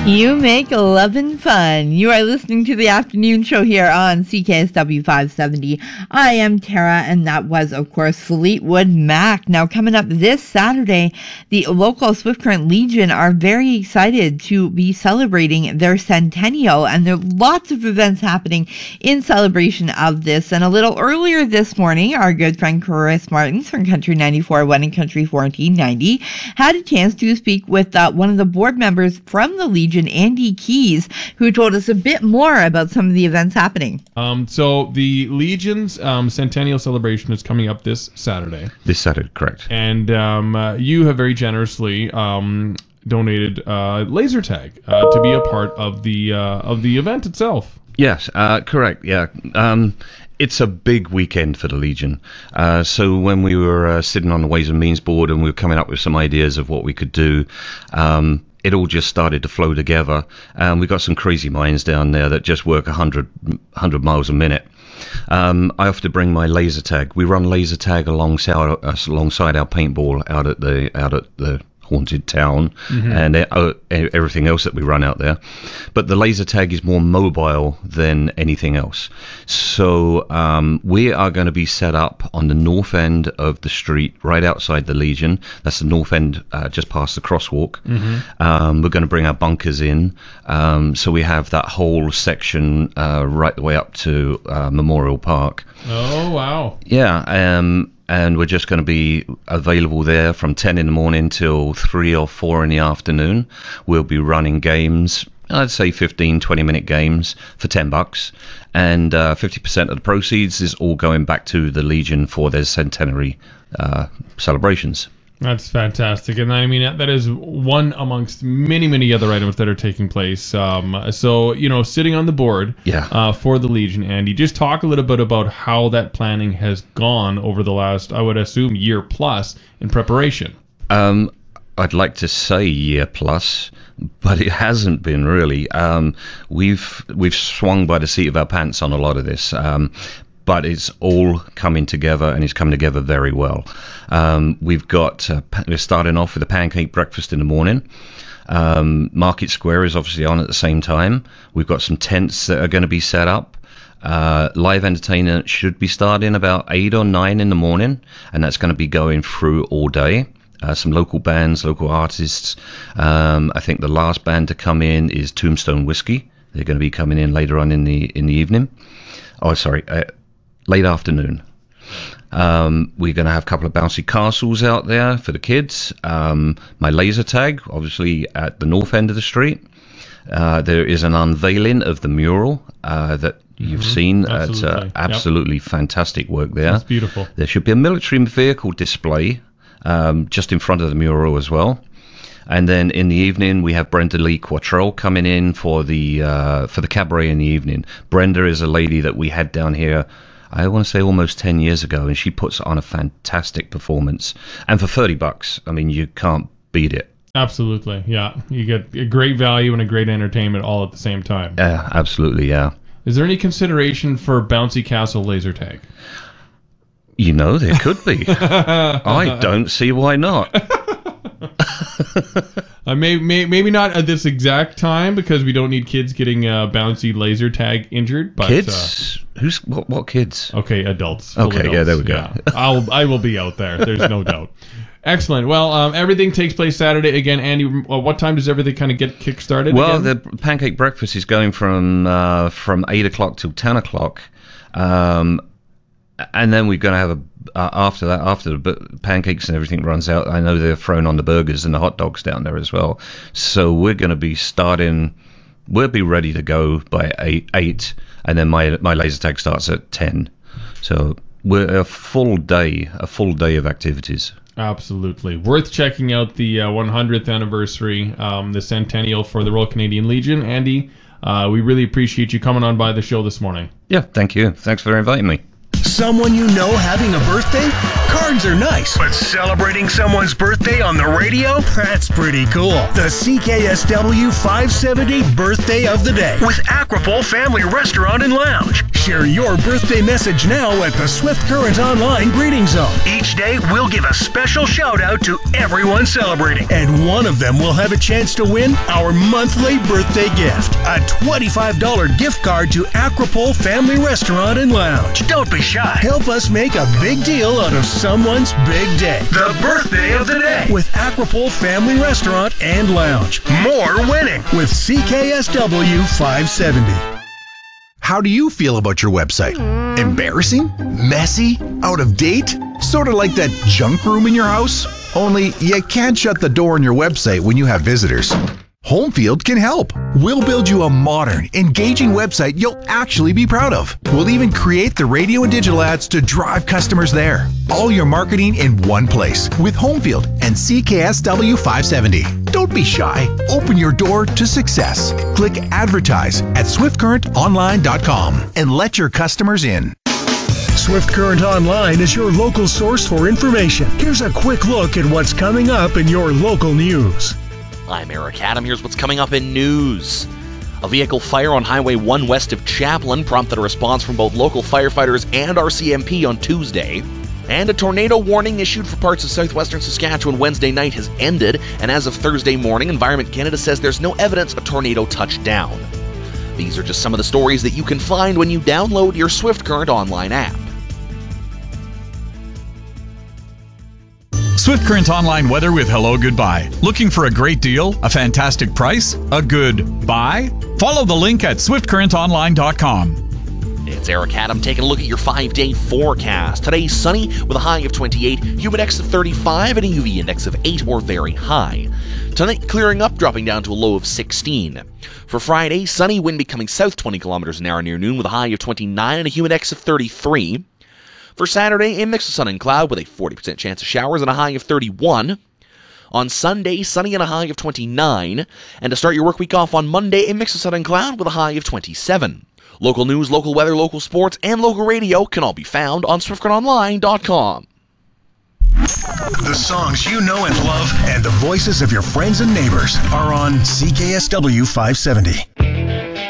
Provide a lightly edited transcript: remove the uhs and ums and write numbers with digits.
You make lovin' fun. You are listening to the afternoon show here on CKSW 570. I am Tara, and that was, of course, Fleetwood Mac. Now, coming up this Saturday, the local Swift Current Legion are very excited to be celebrating their centennial, and there are lots of events happening in celebration of this. And a little earlier this morning, our good friend Chris Martins from Country 94.1 and Country 1490 had a chance to speak with one of the board members from the Legion, Andy Keys, who told us a bit more about some of the events happening. So the Legion's centennial celebration is coming up this Saturday. This Saturday, correct. And you have very generously donated laser tag to be a part of the event itself. Yes, correct. Yeah. It's a big weekend for the Legion. So when we were sitting on the Ways and Means board and we were coming up with some ideas of what we could do, it all just started to flow together. We've got some crazy minds down there that just work 100 miles a minute. I have to bring my laser tag. We run laser tag alongside our paintball out at the haunted town, and everything else that we run out there. But the laser tag is more mobile than anything else. So we are going to be set up on the north end of the street, right outside the Legion. That's the north end, just past the crosswalk. We're going to bring our bunkers in. So we have that whole section right the way up to Memorial Park. Oh, wow. Yeah, and we're just going to be available there from 10 in the morning till 3 or 4 in the afternoon. We'll be running games, I'd say 15, 20-minute games for $10. And 50% of the proceeds is all going back to the Legion for their centenary celebrations. That's fantastic. And I mean, that is one amongst many, many other items that are taking place. So, sitting on the board for the Legion, Andy, just talk a little bit about how that planning has gone over the last, I would assume, year plus in preparation. I'd like to say year plus, but it hasn't been really. We've swung by the seat of our pants on a lot of this. But it's all coming together, and it's coming together very well. We're starting off with a pancake breakfast in the morning. Market Square is obviously on at the same time. We've got some tents that are going to be set up. Live entertainment should be starting about 8 or 9 in the morning, and that's going to be going through all day. Some local bands, local artists. I think the last band to come in is Tombstone Whiskey. They're going to be coming in later on in the evening. Oh, sorry. Late afternoon. We're going to have a couple of bouncy castles out there for the kids. My laser tag, obviously, at the north end of the street. There is an unveiling of the mural that you've seen. Absolutely. It's absolutely fantastic work there. That's beautiful. There should be a military vehicle display just in front of the mural as well. And then in the evening, we have Brenda Lee Quattrell coming in for the cabaret in the evening. Brenda is a lady that we had down here, I want to say almost 10 years ago, and she puts on a fantastic performance. And for $30, I mean, you can't beat it. Absolutely, yeah. You get a great value and a great entertainment all at the same time. Yeah, absolutely, yeah. Is there any consideration for Bouncy Castle laser tag? There could be. I don't see why not. Maybe not at this exact time, because we don't need kids getting bouncy laser tag injured. But, kids? What kids? Okay, adults. Okay, adults. yeah, there we go. Yeah. I will be out there. There's no doubt. Excellent. Well, everything takes place Saturday. Again, Andy, what time does everything kind of get kick-started? Well, again? the pancake breakfast is going from 8 o'clock till 10 o'clock. And then we're going to have after the pancakes and everything runs out, I know they're thrown on the burgers and the hot dogs down there as well. So we're going to be we'll be ready to go by 8, and then my laser tag starts at 10. So we're a full day of activities. Absolutely. Worth checking out the 100th anniversary, the centennial for the Royal Canadian Legion. Andy, we really appreciate you coming on by the show this morning. Yeah, thank you. Thanks for inviting me. Someone you know having a birthday? Cards are nice, but celebrating someone's birthday on the radio? That's pretty cool. The CKSW 570 Birthday of the Day with Aquapole Family Restaurant and Lounge. Share your birthday message now at the Swift Current Online Greeting Zone. Each day, we'll give a special shout out to everyone celebrating, and one of them will have a chance to win our monthly birthday gift, a $25 gift card to Aquapole Family Restaurant and Lounge. Don't be shy. Help us make a big deal out of someone's big day. The Birthday of the Day with Aquapole Family Restaurant and Lounge. More winning with CKSW 570. How do you feel about your website? Embarrassing? Messy? Out of date? Sort of like that junk room in your house? Only you can't shut the door on your website when you have visitors. Homefield can help. We'll build you a modern, engaging website you'll actually be proud of. We'll even create the radio and digital ads to drive customers there. All your marketing in one place with Homefield and CKSW 570. Don't be shy. Open your door to success. Click Advertise at SwiftCurrentOnline.com and let your customers in. Swift Current Online is your local source for information. Here's a quick look at what's coming up in your local news. I'm Eric Adam. Here's what's coming up in news. A vehicle fire on Highway 1 west of Chaplin prompted a response from both local firefighters and RCMP on Tuesday. And a tornado warning issued for parts of southwestern Saskatchewan Wednesday night has ended, and as of Thursday morning, Environment Canada says there's no evidence a tornado touched down. These are just some of the stories that you can find when you download your Swift Current Online app. Swift Current Online weather with Hello Goodbye. Looking for a great deal? A fantastic price? A good buy? Follow the link at SwiftCurrentOnline.com. It's Eric Adam taking a look at your 5-day forecast. Today, sunny with a high of 28, humid index of 35, and a UV index of 8 or very high. Tonight, clearing up, dropping down to a low of 16. For Friday, sunny, wind becoming south 20 kilometers an hour near noon with a high of 29 and a humid index of 33. For Saturday, a mix of sun and cloud with a 40% chance of showers and a high of 31. On Sunday, sunny and a high of 29. And to start your work week off on Monday, a mix of sun and cloud with a high of 27. Local news, local weather, local sports, and local radio can all be found on SwiftCurrentOnline.com. The songs you know and love and the voices of your friends and neighbors are on CKSW 570.